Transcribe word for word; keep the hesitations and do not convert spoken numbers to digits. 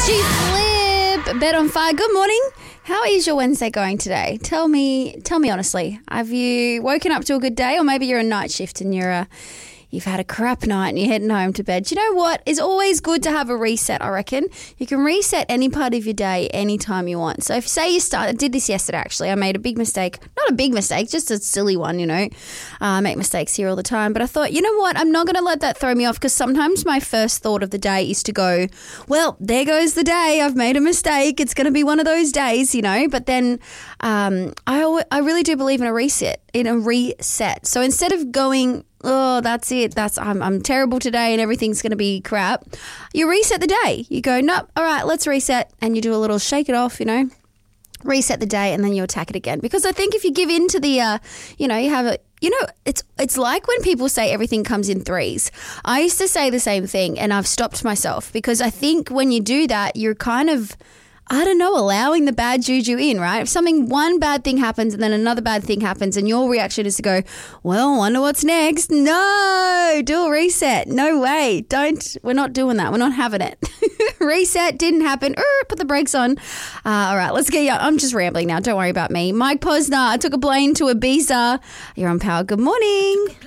Flip, Bet on Fire. Good morning. How is your Wednesday going today? Tell me, tell me honestly. Have you woken up to a good day, or maybe you're a night shift and you're a, you've had a crap night and you're heading home to bed? Do you know what? It's always good to have a reset, I reckon. You can reset any part of your day anytime you want. So if say you start, I did this yesterday actually. I made a big mistake. Not a big mistake, just a silly one, you know. Uh, I make mistakes here all the time. But I thought, you know what? I'm not going to let that throw me off, because sometimes my first thought of the day is to go, well, there goes the day. I've made a mistake. It's going to be one of those days, you know. But then um, I, al- I really do believe in a reset, in a reset. So instead of going, oh, that's it, that's I'm, I'm terrible today and everything's going to be crap, you reset the day. You go, nope, all right, let's reset. And you do a little shake it off, you know, reset the day, and then you attack it again. Because I think if you give in to the, uh, you know, you have a, you know, it's it's like when people say everything comes in threes. I used to say the same thing, and I've stopped myself, because I think when you do that, you're kind of, I don't know, allowing the bad juju in, right? If something, one bad thing happens and then another bad thing happens and your reaction is to go, well, wonder what's next. No, do a reset. No way. Don't, we're not doing that. We're not having it. Reset, didn't happen. Er, put the brakes on. Uh, all right, let's get you. I'm just rambling now. Don't worry about me. Mike Posner, I took a plane to Ibiza. You're on Power. Good morning.